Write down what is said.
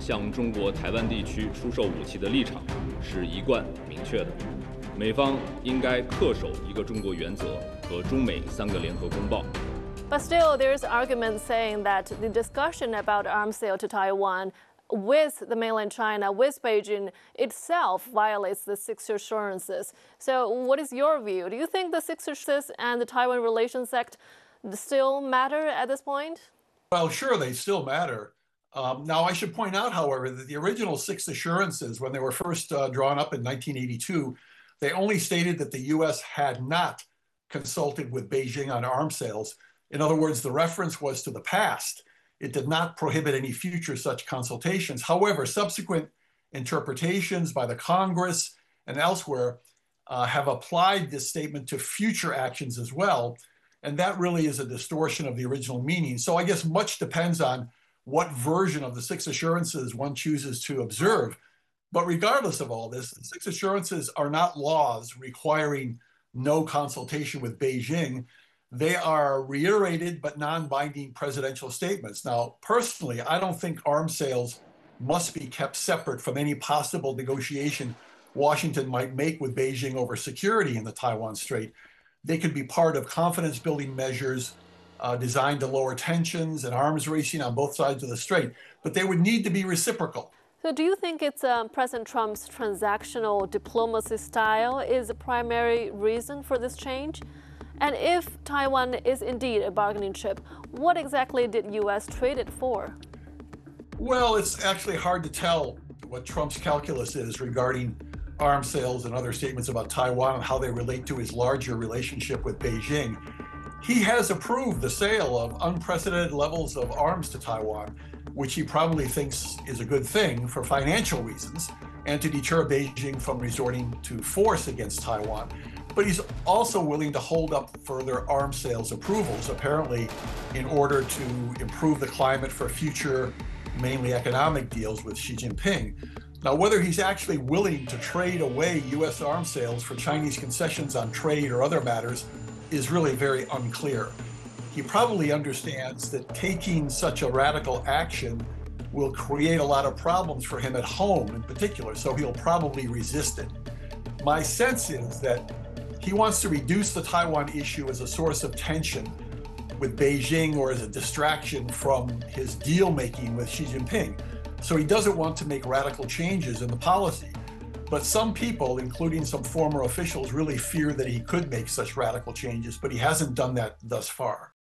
向中国台湾地区出售武器的立场是一贯明确的。美方应该恪守一个中国原则和中美3个联合公报。 But still, there's argument saying that the discussion about arms sale to Taiwan with the mainland China, with Beijing itself violates the Six Assurances. So what is your view? Do you think the Six Assurances and the Taiwan Relations Act still matter at this point? Well, sure, they still matter. Now, I should point out, however, that the original Six Assurances, when they were first drawn up in 1982, they only stated that the U.S. had not consulted with Beijing on arms sales. In other words, the reference was to the past. It did not prohibit any future such consultations. However, subsequent interpretations by the Congress and elsewhere have applied this statement to future actions as well. And that really is a distortion of the original meaning. So I guess much depends on what version of the Six Assurances one chooses to observe. But regardless of all this, the Six Assurances are not laws requiring no consultation with Beijing. They are reiterated but non-binding presidential statements. Now, personally, I don't think arms sales must be kept separate from any possible negotiation Washington might make with Beijing over security in the Taiwan Strait. They could be part of confidence-building measures designed to lower tensions and arms racing on both sides of the strait, but they would need to be reciprocal. So do you think it's President Trump's transactional diplomacy style is the primary reason for this change? And if Taiwan is indeed a bargaining chip, what exactly did U.S. trade it for? Well, it's actually hard to tell what Trump's calculus is regarding arms sales and other statements about Taiwan and how they relate to his larger relationship with Beijing. He has approved the sale of unprecedented levels of arms to Taiwan, which he probably thinks is a good thing for financial reasons and to deter Beijing from resorting to force against Taiwan. But he's also willing to hold up further arms sales approvals, apparently in order to improve the climate for future, mainly economic deals with Xi Jinping. Now, whether he's actually willing to trade away U.S. arms sales for Chinese concessions on trade or other matters is really very unclear. He probably understands that taking such a radical action will create a lot of problems for him at home in particular, so he'll probably resist it. My sense is that he wants to reduce the Taiwan issue as a source of tension with Beijing or as a distraction from his deal-making with Xi Jinping. So he doesn't want to make radical changes in the policy. But some people, including some former officials, really fear that he could make such radical changes, but he hasn't done that thus far.